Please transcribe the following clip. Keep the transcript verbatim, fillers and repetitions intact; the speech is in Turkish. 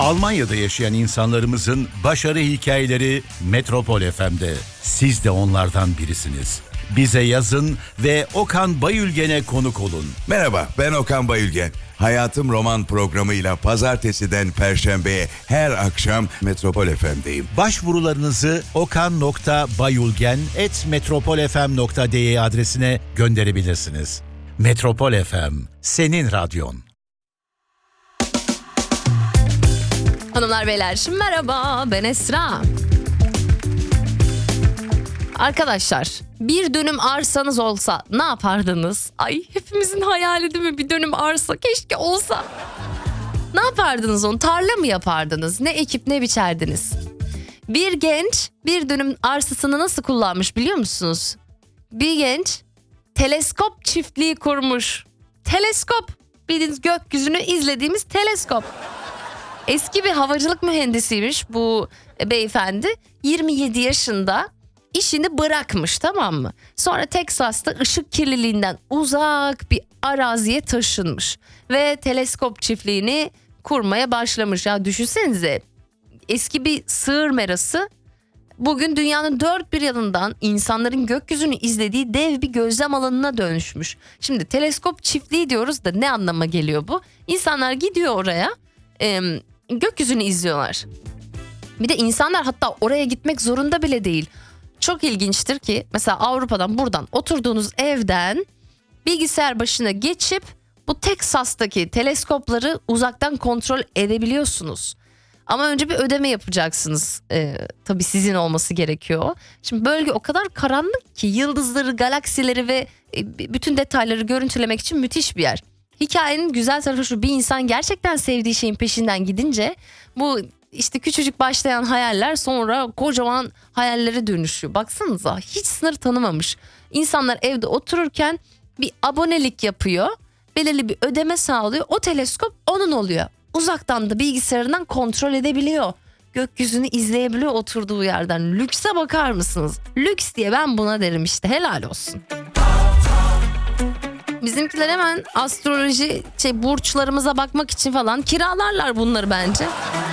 Almanya'da yaşayan insanlarımızın başarı hikayeleri Metropol F M'de. Siz de onlardan birisiniz. Bize yazın ve Okan Bayülgen'e konuk olun. Merhaba, ben Okan Bayülgen. Hayatım Roman programıyla pazartesiden perşembeye her akşam Metropol F M'deyim. Başvurularınızı okan nokta bayülgen at metropolfm nokta de adresine gönderebilirsiniz. Metropol F M, senin radyon. Hanımlar beyler, merhaba, ben Esra. Arkadaşlar, bir dönüm arsanız olsa ne yapardınız? Ay, hepimizin hayali değil mi? Bir dönüm arsa, keşke olsa. Ne yapardınız onu? Tarla mı yapardınız? Ne ekip ne biçerdiniz? Bir genç bir dönüm arsasını nasıl kullanmış biliyor musunuz? Bir genç teleskop çiftliği kurmuş. Teleskop, bildiğiniz gökyüzünü izlediğimiz teleskop. Eski bir havacılık mühendisiymiş bu beyefendi. yirmi yedi yaşında işini bırakmış, tamam mı? Sonra Teksas'ta ışık kirliliğinden uzak bir araziye taşınmış. Ve teleskop çiftliğini kurmaya başlamış. Ya düşünsenize, eski bir sığır merası bugün dünyanın dört bir yanından insanların gökyüzünü izlediği dev bir gözlem alanına dönüşmüş. Şimdi teleskop çiftliği diyoruz da ne anlama geliyor bu? İnsanlar gidiyor oraya, e, gökyüzünü izliyorlar. Bir de insanlar hatta oraya gitmek zorunda bile değil. Çok ilginçtir ki mesela Avrupa'dan, buradan oturduğunuz evden bilgisayar başına geçip bu Teksas'taki teleskopları uzaktan kontrol edebiliyorsunuz. Ama önce bir ödeme yapacaksınız. Ee, tabii sizin olması gerekiyor. Şimdi bölge o kadar karanlık ki yıldızları, galaksileri ve bütün detayları görüntülemek için müthiş bir yer. Hikayenin güzel tarafı şu: bir insan gerçekten sevdiği şeyin peşinden gidince bu işte küçücük başlayan hayaller sonra kocaman hayallere dönüşüyor. Baksanıza, hiç sınır tanımamış. İnsanlar evde otururken bir abonelik yapıyor, belirli bir ödeme sağlıyor, o teleskop onun oluyor. Uzaktan da bilgisayarından kontrol edebiliyor. Gökyüzünü izleyebiliyor oturduğu yerden. Lükse bakar mısınız? Lüks diye ben buna derim işte, helal olsun. Bizimkiler hemen astroloji, şey, burçlarımıza bakmak için falan kiralarlar bunları bence.